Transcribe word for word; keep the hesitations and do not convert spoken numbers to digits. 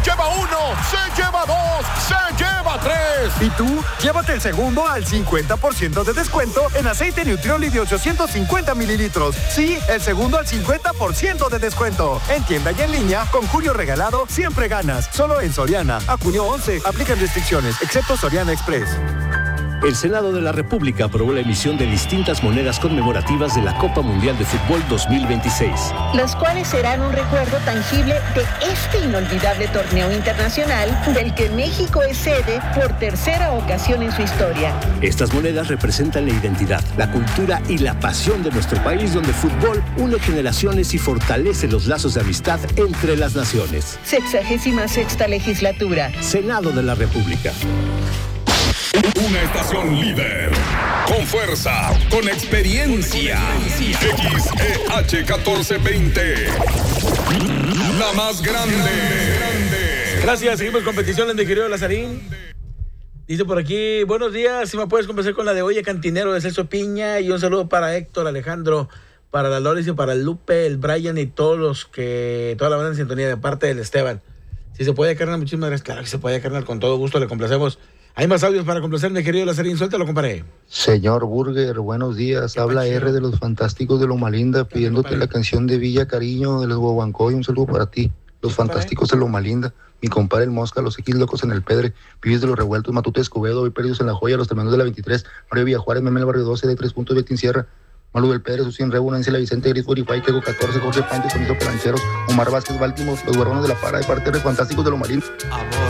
lleva uno, se lleva dos, se lleva tres. ¿Y tú? Llévate el segundo al cincuenta por ciento de descuento en aceite Nutrioli de ochocientos cincuenta mililitros. Sí, el segundo al cincuenta por ciento de descuento. En tienda y en línea, con Julio Regalado, siempre ganas. Solo en Soriana. A junio once, aplican restricciones, excepto Soriana Express. El Senado de la República aprobó la emisión de distintas monedas conmemorativas de la Copa Mundial de Fútbol dos mil veintiséis. Las cuales serán un recuerdo tangible de este inolvidable torneo internacional del que México es sede por tercera ocasión en su historia. Estas monedas representan la identidad, la cultura y la pasión de nuestro país, donde el fútbol une generaciones y fortalece los lazos de amistad entre las naciones. Sexagésima sexta legislatura. Senado de la República. Una estación líder, con fuerza, con experiencia. X E H catorce veinte, la más grande. Gracias, seguimos con peticiones, mi querido Lazarín. Dice por aquí, buenos días, si me puedes complacer con la de Oye Cantinero de Celso Piña, y un saludo para Héctor, Alejandro, para la Loris y para el Lupe, el Brian y todos los que, toda la banda en sintonía de parte del Esteban. Si se puede, carnal, muchísimas gracias. Claro que se puede, carnal, con todo gusto le complacemos. Hay más audios para complacerme, querido Lazarín. Suéltalo, compadre. Señor Burger, buenos días. Habla R de los Fantásticos de Loma Linda, pidiéndote la canción de Villa Cariño de los Guaguancó, y un saludo para ti. Los Fantásticos de Loma Linda, mi compadre el Mosca, los X locos en el Pedre, Pibes de los Revueltos, Matute Escobedo, hoy perdidos en la Joya, los tremendos de la veintitrés, Mario Villajuárez, Meme del Barrio doce, de tres puntos, Betín Sierra, Malu del Pedre, Sucien Rebu, Nancy La Vicente, Gris Forify, Quego catorce, Jorge Pancho, Sonido Pelancheros, Omar Vázquez, Baltimore, los Guarrones de la Para, de parte de los Fantásticos de Loma Linda. Amor.